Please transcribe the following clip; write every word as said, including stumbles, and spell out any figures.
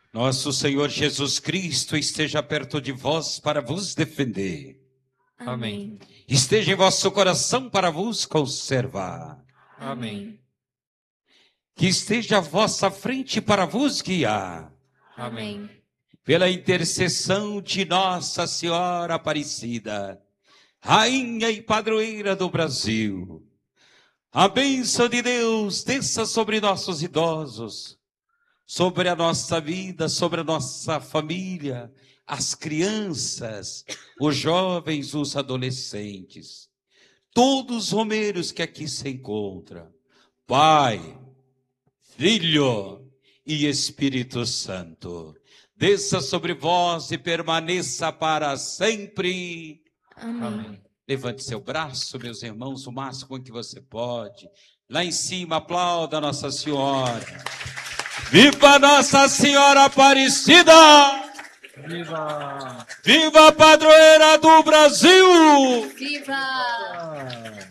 Nosso Senhor Jesus Cristo esteja perto de vós para vos defender. Amém. Esteja em vosso coração para vos conservar. Amém. Que esteja à vossa frente para vos guiar. Amém. Pela intercessão de Nossa Senhora Aparecida, Rainha e Padroeira do Brasil, a bênção de Deus desça sobre nossos idosos, sobre a nossa vida, sobre a nossa família, as crianças, os jovens, os adolescentes, todos os romeiros que aqui se encontram. Pai, Filho e Espírito Santo, desça sobre vós e permaneça para sempre. Amém. Levante seu braço, meus irmãos, o máximo que você pode. Lá em cima, aplauda Nossa Senhora. Viva Nossa Senhora Aparecida! Viva! Viva a Padroeira do Brasil! Viva!